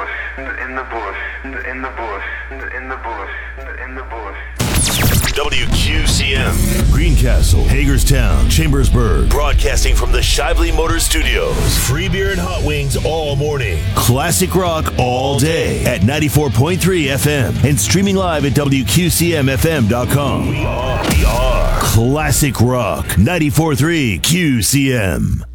WQCM, Greencastle, Hagerstown, Chambersburg, broadcasting from the Shively Motor Studios. Free beer and hot wings all morning. Classic rock all day at 94.3 FM and streaming live at WQCMFM.com. We are Classic Rock 94.3 QCM.